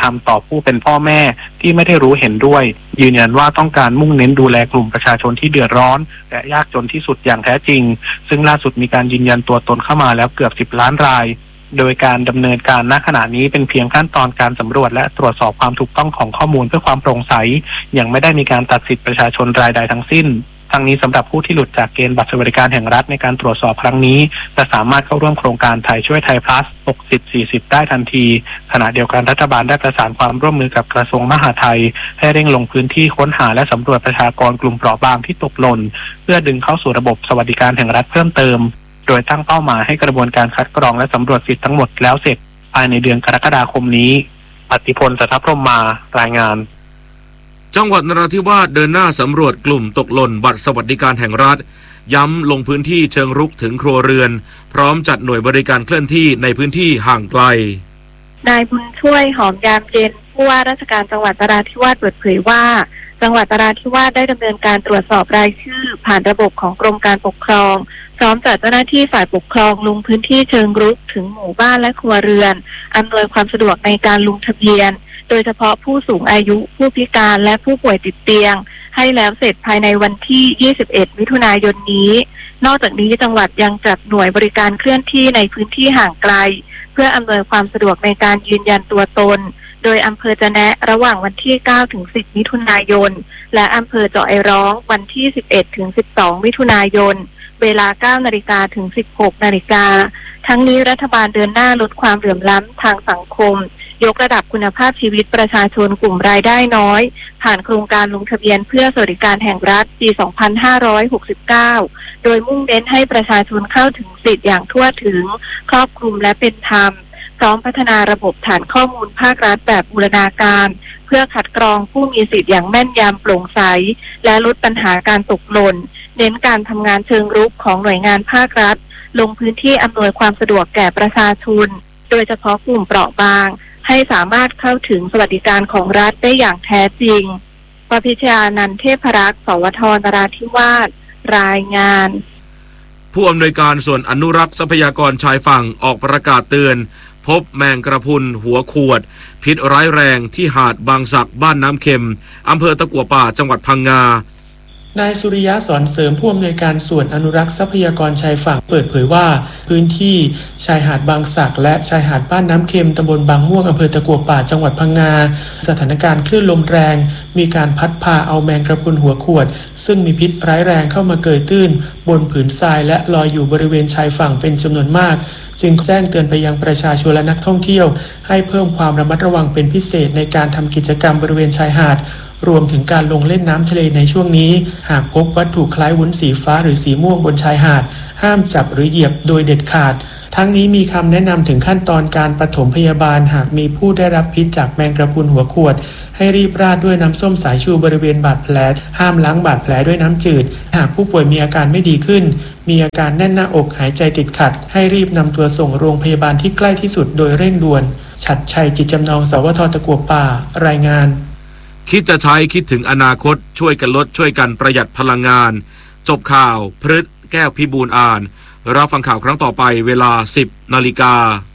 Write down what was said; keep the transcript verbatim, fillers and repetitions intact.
รมต่อผู้เป็นพ่อแม่ที่ไม่ได้รู้เห็นด้วยยืนยันว่าต้องการมุ่งเน้นดูแลกลุ่มประชาชนที่เดือดร้อนและยากจนที่สุดอย่างแท้จริงซึ่งล่าสุดมีการยืนยันตัวตนเข้ามาแล้วเกือบสิบล้านรายโดยการดำเนินการณขณะนี้เป็นเพียงขั้นตอนการสำรวจและตรวจสอบความถูกต้องของข้อมูลเพื่อความโปร่งใสยังไม่ได้มีการตัดสิทธิประชาชนรายใดทั้งสิ้นทั้งนี้สำหรับผู้ที่หลุดจากเกณฑ์บัตรสวัสดิการแห่งรัฐในการตรวจสอบครั้งนี้จะสามารถเข้าร่วมโครงการไทยช่วยไทย plus หกสิบ สี่สิบได้ทันทีขณะเดียวกันรัฐบาลได้ประสานความร่วมมือกับกระทรวงมหาดไทยให้เร่งลงพื้นที่ค้นหาและสำรวจประชากรกลุ่มเปราะบางที่ตกหล่นเพื่อดึงเข้าสู่ระบบสวัสดิการแห่งรัฐเพิ่มเติมโดยตั้งเป้าหมายให้กระบวนการคัดกรองและสำรวจสิทธิ์ทั้งหมดแล้วเสร็จภายในเดือนกรกฎาคมนี้ปฏิพล สัทธพรหมมารายงานจังหวัดนราธิวาสเดินหน้าสำรวจกลุ่มตกหล่นบัตรสวัสดิการแห่งรัฐย้ำลงพื้นที่เชิงรุกถึงครัวเรือนพร้อมจัดหน่วยบริการเคลื่อนที่ในพื้นที่ห่างไกลนายบุญช่วยหอมยามเย็นผู้ว่าราชการจังหวัดนราธิวาสเปิดเผยว่าจังหวัดนราธิวาสได้ดำเนินการตรวจสอบรายชื่อผ่านระบบของกรมการปกครองพร้อมจัดเจ้าหน้าที่ฝ่ายปกครองลงพื้นที่เชิงรุกถึงหมู่บ้านและครัวเรือนอำนวยความสะดวกในการลงทะเบียนโดยเฉพาะผู้สูงอายุผู้พิการและผู้ป่วยติดเตียงให้แล้วเสร็จภายในวันที่ยี่สิบเอ็ดมิถุนายนนี้นอกจากนี้จังหวัดยังจัดหน่วยบริการเคลื่อนที่ในพื้นที่ห่างไกลเพื่ออำนวยความสะดวกในการยืนยันตัวตนโดยอำเภอจะแนะระหว่างวันที่เก้าถึงสิบมิถุนายนและอำเภอเจาะไอร้องวันที่สิบเอ็ดถึงสิบสองมิถุนายนเวลา เก้านาฬิกา ถึง สิบหกนาฬิกาทั้งนี้รัฐบาลเดินหน้าลดความเหลื่อมล้ำทางสังคมยกระดับคุณภาพชีวิตประชาชนกลุ่มรายได้น้อยผ่านโครงการลงทะเบียนเพื่อสวัสดิการแห่งรัฐปี สองพันห้าร้อยหกสิบเก้า โดยมุ่งเน้นให้ประชาชนเข้าถึงสิทธิอย่างทั่วถึงครอบคลุมและเป็นธรรมพร้อมพัฒนาระบบฐานข้อมูลภาครัฐแบบบูรณาการเพื่อคัดกรองผู้มีสิทธิ์อย่างแม่นยำโปร่งใสและลดปัญหาการตกหล่นเน้นการทำงานเชิงรุกของหน่วยงานภาครัฐลงพื้นที่อำนวยความสะดวกแก่ประชาชนโดยเฉพาะกลุ่มเปราะบางให้สามารถเข้าถึงสวัสดิการของรัฐได้อย่างแท้จริงปพิชญานันท์เทพรักษ์ สวท นราธิวาสรายงานผู้อำนวยการส่วนอนุรักษ์ทรัพยากรชายฝั่งออกประกาศเตือนพบแมงกระพุนหัวขวดพิษร้ายแรงที่หาดบางสักบ้านน้ำเค็มอำเภอตะกั่วป่าจังหวัดพังงานายสุริยะสอนเสริมผู้อำนวยการส่วนอนุรักษ์ทรัพยากรชายฝั่งเปิดเผยว่าพื้นที่ชายหาดบางสักและชายหาดบ้านน้ำเค็มตำบลบางม่วงอำเภอตะกั่วป่าจังหวัดพังงาสถานการณ์คลื่นลมแรงมีการพัดพาเอาแมงกระพุนหัวขวดซึ่งมีพิษร้ายแรงเข้ามาเกยตื้นบนผืนทรายและลอยอยู่บริเวณชายฝั่งเป็นจำนวนมากจึงแจ้งเตือนไปยังประชาชนและนักท่องเที่ยวให้เพิ่มความระมัดระวังเป็นพิเศษในการทำกิจกรรมบริเวณชายหาดรวมถึงการลงเล่นน้ำทะเลในช่วงนี้หากพบวัตถุคล้ายวุ้นสีฟ้าหรือสีม่วงบนชายหาดห้ามจับหรือเหยียบโดยเด็ดขาดทั้งนี้มีคำแนะนำถึงขั้นตอนการปฐมพยาบาลหากมีผู้ได้รับพิษจากแมงกระพุนหัวขวดให้รีบราดด้วยน้ำส้มสายชูบริเวณบาดแผลห้ามล้างบาดแผลด้วยน้ำจืดหากผู้ป่วยมีอาการไม่ดีขึ้นมีอาการแน่นหน้าอกหายใจติดขัดให้รีบนำตัวส่งโรงพยาบาลที่ใกล้ที่สุดโดยเร่งด่วนฉัตรชัยจิตจำนองสวท ตะกั่วป่ารายงานคิดจะใช้คิดถึงอนาคตช่วยกันลดช่วยกันประหยัดพลังงานจบข่าวพฤษแก้วพิบูลย์อ่านรับฟังข่าวครั้งต่อไปเวลา สิบนาฬิกา